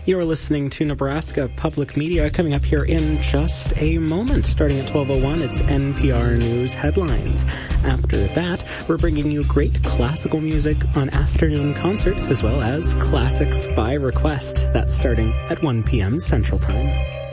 You're listening to Nebraska Public Media. Coming up here in just a moment, starting at 12:01, it's NPR News headlines. After that, we're bringing you great classical music on Afternoon Concert, as well as classics by request. That's starting at 1 p.m. Central Time.